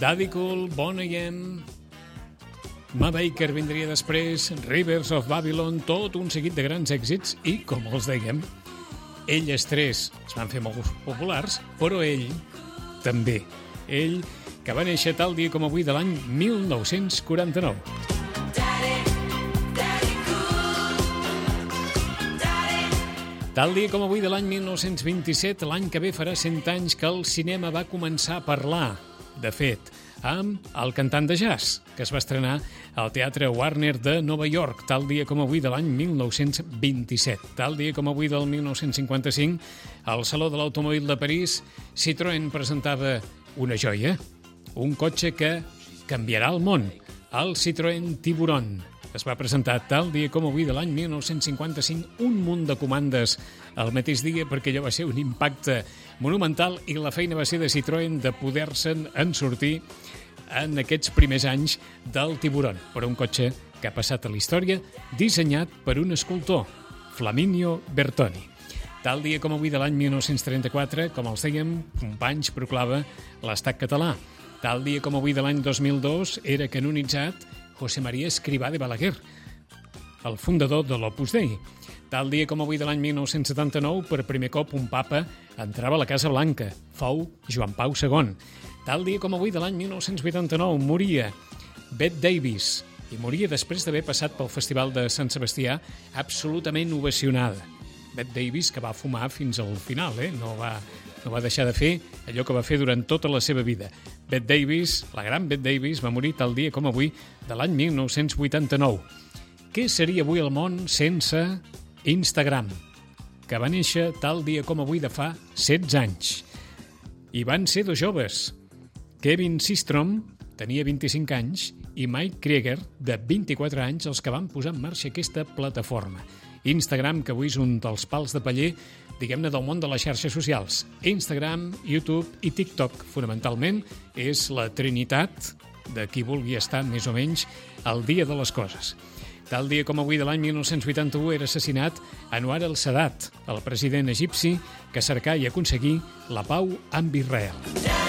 Daddy Cool, Boney M, Ma Baker vindria després, Rivers of Babylon, tot un seguit de grans èxits i, com els dèiem, elles tres es van fer molt populars, però ell també. Ell, que va néixer tal dia com avui de l'any 1949. Tal dia com avui de l'any 1927, l'any que ve farà 100 anys que el cinema va començar a parlar. De fet, amb El cantant de jazz, que es va estrenar al Teatre Warner de Nova York, tal dia com avui de l'any 1927. Tal dia com avui del 1955, al Saló de l'Automòbil de París, Citroën presentava una joia, un cotxe que canviarà el món, el Citroën Tiburon. Es va presentar tal dia com avui de l'any 1955 un munt de comandes al mateix dia perquè allò va ser un impacte monumental i la feina va ser de Citroën de poder-se'n en sortir en aquests primers anys del Tiburon, però un cotxe que ha passat a la història dissenyat per un escultor, Flaminio Bertoni. Tal dia com avui de l'any 1934, com els dèiem, Companys proclama l'estat català. Tal dia com avui de l'any 2002 era canonitzat José María Escrivá de Balaguer, el fundador de l'Opus Dei. Tal dia com avui de l'any 1979, per primer cop un papa entrava a la Casa Blanca, fou Joan Pau II. Tal dia com avui de l'any 1989 moria Bette Davis, i moria després d'haver passat pel Festival de Sant Sebastià absolutament ovacionada. Bette Davis, que va fumar fins al final, no va deixar de fer allò que va fer durant tota la seva vida. Bette Davis, la gran Bette Davis, va morir tal dia com avui de l'any 1989. Què seria avui el món sense Instagram, que va néixer tal dia com avui de fa 16 anys? I van ser dos joves, Kevin Systrom, tenia 25 anys, i Mike Krieger, de 24 anys, els que van posar en marxa aquesta plataforma. Instagram, que avui és un dels pals de paller, diguem-ne, del món de les xarxes socials. Instagram, YouTube i TikTok, fonamentalment, és la trinitat de qui vulgui estar més o menys al dia de les coses. Tal dia com avui de l'any 1981 era assassinat Anwar el-Sadat, el president egipci que cercà i aconseguí la pau amb Israel.